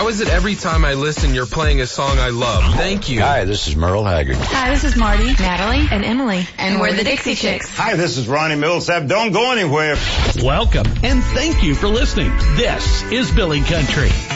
How is it every time I listen you're playing a song I love? Thank you. Hi, this is Merle Haggard. Hi, this is Marty, Natalie, and Emily. And we're the Dixie Chicks. Hi, this is Ronnie Millsap. Don't go anywhere. Welcome, and thank you for listening. This is Billy Country.